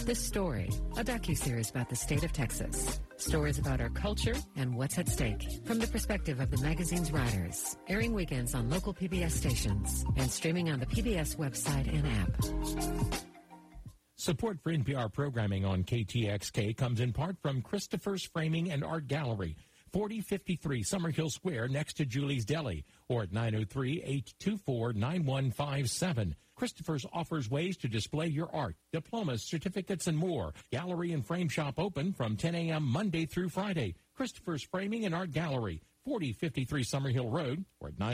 The Story, a docuseries about the state of Texas. Stories about our culture and what's at stake from the perspective of the magazine's writers. Airing weekends on local PBS stations and streaming on the PBS website and app. Support for NPR programming on KTXK comes in part from Christopher's Framing and Art Gallery, 4053 Summerhill Square next to Julie's Deli, or at 903-824-9157. Christopher's offers ways to display your art, diplomas, certificates, and more. Gallery and frame shop open from 10 a.m. Monday through Friday. Christopher's Framing and Art Gallery, 4053 Summerhill Road, or at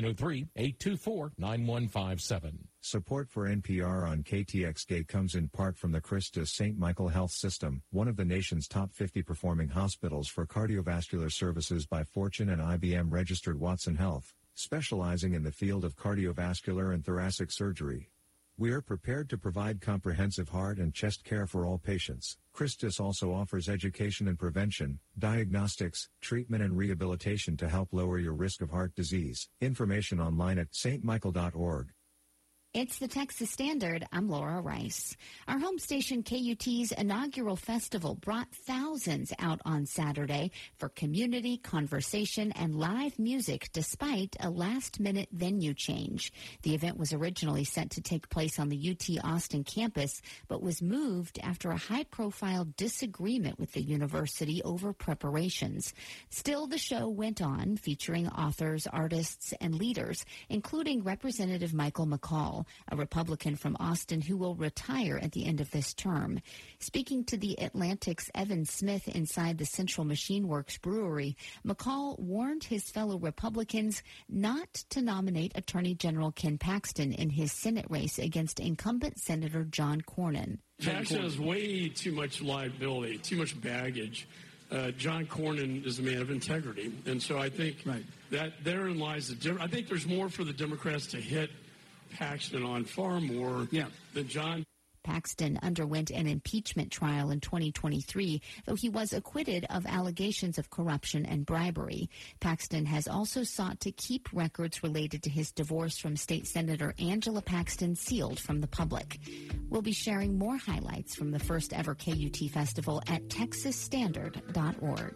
903-824-9157. Support for NPR on KTXK comes in part from the Christus St. Michael Health System, one of the nation's top 50 performing hospitals for cardiovascular services by Fortune and IBM registered Watson Health, specializing in the field of cardiovascular and thoracic surgery. We are prepared to provide comprehensive heart and chest care for all patients. Christus also offers education and prevention, diagnostics, treatment and rehabilitation to help lower your risk of heart disease. Information online at stmichael.org. It's the Texas Standard. I'm Laura Rice. Our home station KUT's inaugural festival brought thousands out on Saturday for community, conversation, and live music despite a last-minute venue change. The event was originally set to take place on the UT Austin campus, but was moved after a high-profile disagreement with the university over preparations. Still, the show went on, featuring authors, artists, and leaders, including Representative Michael McCall, a Republican from Austin who will retire at the end of this term. Speaking to the Atlantic's Evan Smith inside the Central Machine Works Brewery, McCall warned his fellow Republicans not to nominate Attorney General Ken Paxton in his Senate race against incumbent Senator John Cornyn. Paxton has way too much liability, too much baggage. John Cornyn is a man of integrity. And so I think that therein lies the difference. I think there's more for the Democrats to hit Paxton on, far more than John. Paxton underwent an impeachment trial in 2023, though he was acquitted of allegations of corruption and bribery. Paxton has also sought to keep records related to his divorce from State Senator Angela Paxton sealed from the public. We'll be sharing more highlights from the first ever KUT Festival at texasstandard.org.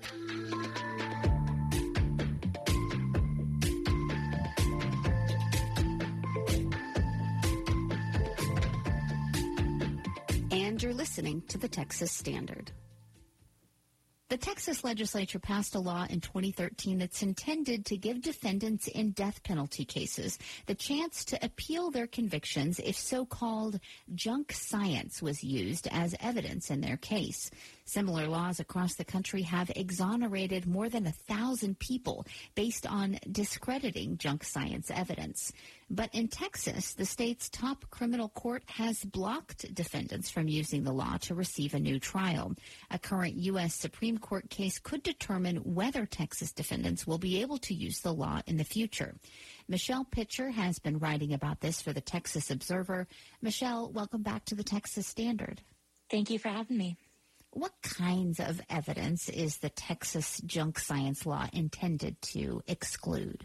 And you're listening to the Texas Standard. The Texas legislature passed a law in 2013 that's intended to give defendants in death penalty cases the chance to appeal their convictions if so-called junk science was used as evidence in their case. Similar laws across the country have exonerated more than 1,000 people based on discrediting junk science evidence. But in Texas, the state's top criminal court has blocked defendants from using the law to receive a new trial. A current U.S. Supreme Court case could determine whether Texas defendants will be able to use the law in the future. Michelle Pitcher has been writing about this for the Texas Observer. Michelle, welcome back to the Texas Standard. Thank you for having me. What kinds of evidence is the Texas junk science law intended to exclude?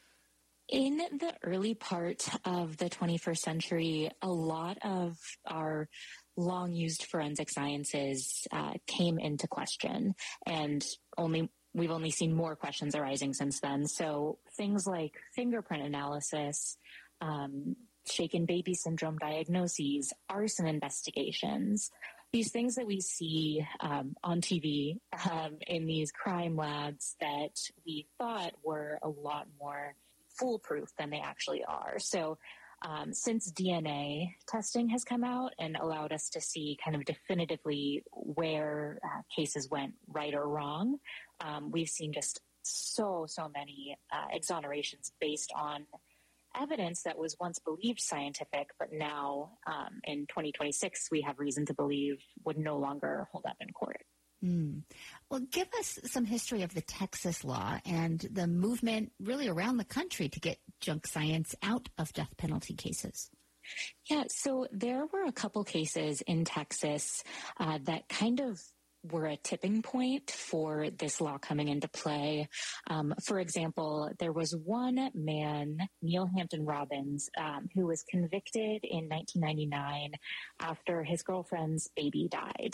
In the early part of the 21st century, a lot of our long-used forensic sciences came into question, and we've only seen more questions arising since then. So things like fingerprint analysis, shaken baby syndrome diagnoses, arson investigations, these things that we see on TV in these crime labs that we thought were a lot more foolproof than they actually are. So since DNA testing has come out and allowed us to see kind of definitively where cases went right or wrong, we've seen just so many exonerations based on evidence that was once believed scientific, but now in 2026 we have reason to believe would no longer hold up in court. Well, give us some history of the Texas law and the movement really around the country to get junk science out of death penalty cases. Yeah, so there were a couple cases in Texas that kind of were a tipping point for this law coming into play. For example, there was one man, Neil Hampton Robbins, who was convicted in 1999 after his girlfriend's baby died.